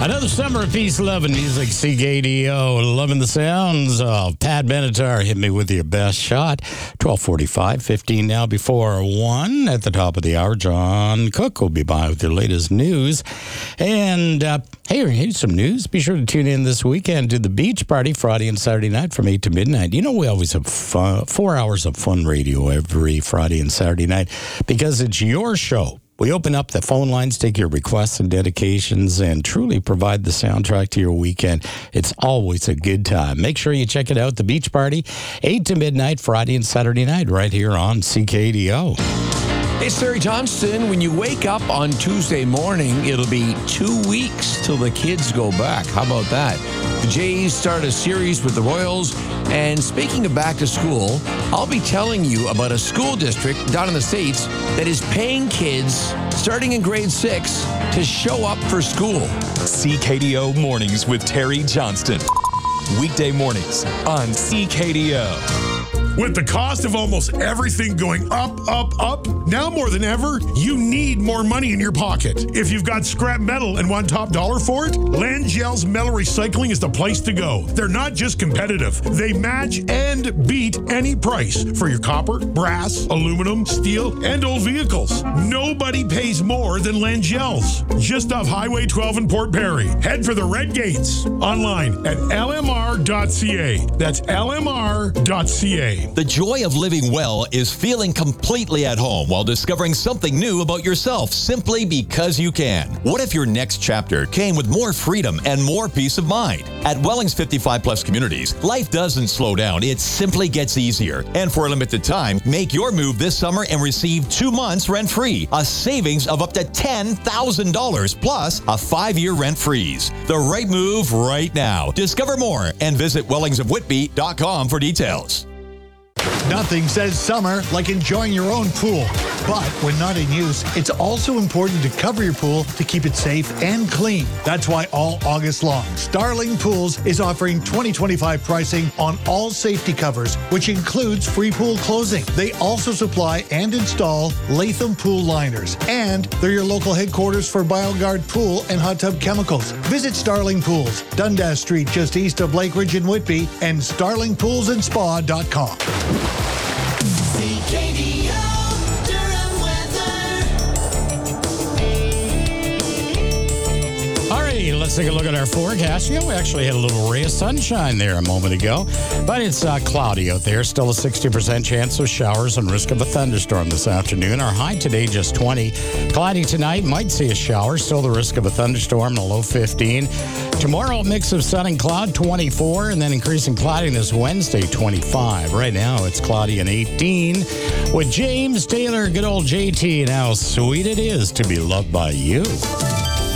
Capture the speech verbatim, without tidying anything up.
Another summer of peace, love, and music. C K D O, loving the sounds of Pat Benatar. Hit me with your best shot. twelve forty-five, fifteen now before one. At the top of the hour, John Cook will be by with your latest news. And uh, hey, here's some news. Be sure to tune in this weekend to the Beach Party Friday and Saturday night from eight to midnight. You know, we always have fun, four hours of fun radio every Friday and Saturday night because it's your show. We open up the phone lines, take your requests and dedications, and truly provide the soundtrack to your weekend. It's always a good time. Make sure you check it out, The Beach Party, eight to midnight, Friday and Saturday night, right here on C K D O. Hey, it's Terry Johnston. When you wake up on Tuesday morning, it'll be two weeks till the kids go back. How about that? The Jays start a series with the Royals. And speaking of back to school, I'll be telling you about a school district down in the States that is paying kids starting in grade six to show up for school. C K D O Mornings with Terry Johnston. Weekday mornings on C K D O. With the cost of almost everything going up, up, up, now more than ever, you need more money in your pocket. If you've got scrap metal and want top dollar for it, Langell's Metal Recycling is the place to go. They're not just competitive. They match and beat any price for your copper, brass, aluminum, steel, and old vehicles. Nobody pays more than Langell's. Just off Highway twelve in Port Perry. Head for the Red Gates. Online at L M R dot C A. That's L M R dot C A. The joy of living well is feeling completely at home while discovering something new about yourself simply because you can. What if your next chapter came with more freedom and more peace of mind? At Welling's fifty-five plus communities, life doesn't slow down, it simply gets easier. And for a limited time, make your move this summer and receive two months rent-free, a savings of up to ten thousand dollars plus a five-year rent freeze. The right move right now. Discover more and visit wellings of whitby dot com for details. Nothing says summer like enjoying your own pool. But when not in use, it's also important to cover your pool to keep it safe and clean. That's why all August long, Starling Pools is offering twenty twenty-five pricing on all safety covers, which includes free pool closing. They also supply and install Latham pool liners. And they're your local headquarters for BioGuard Pool and Hot Tub Chemicals. Visit Starling Pools, Dundas Street, just east of Lake Ridge in Whitby, and starling pools and spa dot com. C K D O Durham weather. All right, let's take a look at our forecast. You know, we actually had a little ray of sunshine there a moment ago, but it's uh, cloudy out there. Still a sixty percent chance of showers and risk of a thunderstorm this afternoon. Our high today just twenty. Cloudy tonight, might see a shower. Still the risk of a thunderstorm and a low fifteen. Tomorrow, a mix of sun and cloud, twenty-four, and then increasing cloudiness Wednesday, twenty-five. Right now, it's cloudy and eighteen. With James Taylor, good old J T, and how sweet it is to be loved by you.